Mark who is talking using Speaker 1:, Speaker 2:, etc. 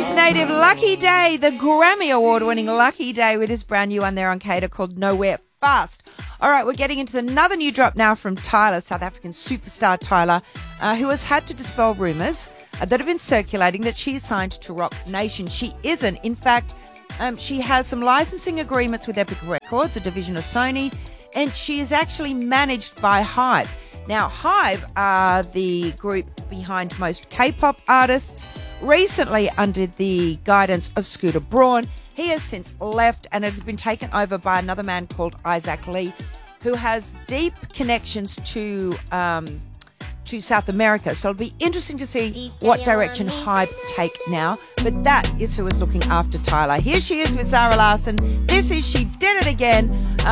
Speaker 1: Sydney's native Lucky Day, the Grammy Award-winning Lucky Day with his brand new one there on Cater called Nowhere Fast. All right, we're getting into another new drop now from Tyler, South African superstar Tyler, who has had to dispel rumours that have been circulating that she is signed to Rock Nation. She isn't. In fact, she has some licensing agreements with Epic Records, a division of Sony, and she is actually managed by Hybe. Now, Hybe are the group behind most K-pop artists. Recently, under the guidance of Scooter Braun, he has since left and has been taken over by another man called Isaac Lee, who has deep connections to South America. So it'll be interesting to see what direction Hybe take now. But that is who is looking after Tyler. Here she is with Zara Larsson. This is She Did It Again.